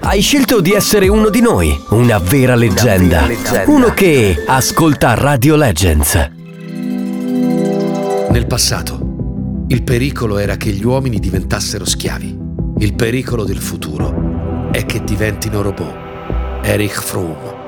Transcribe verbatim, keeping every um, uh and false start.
Hai scelto di essere uno di noi, una vera leggenda, Una vera leggenda. uno che ascolta Radio Legends. Nel passato, il pericolo era che gli uomini diventassero schiavi. Il pericolo del futuro è che diventino robot. Erich Fromm.